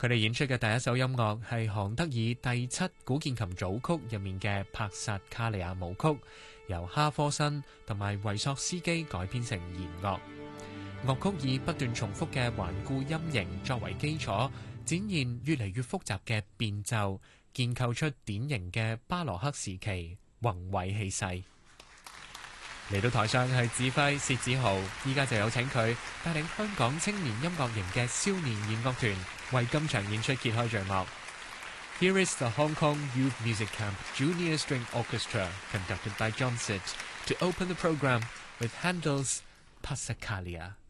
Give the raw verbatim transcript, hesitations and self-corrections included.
佢哋演出嘅第一首音樂係韓德爾第七古鍵琴組曲入面嘅帕薩卡利亞舞曲，由哈科辛同埋維索斯基改編成弦樂。樂曲以不斷重複嘅頑固音型作為基礎，展現越嚟越複雜嘅變奏，建構出典型嘅巴洛克時期宏偉氣勢。嚟到台上係指揮薛子豪，依家就有請佢帶領香港青年音樂營嘅少年弦樂團為今場演出揭開序幕。Here is the Hong Kong Youth Music Camp Junior String Orchestra, conducted by John Sitt, to open the program with Handel's Passacaglia.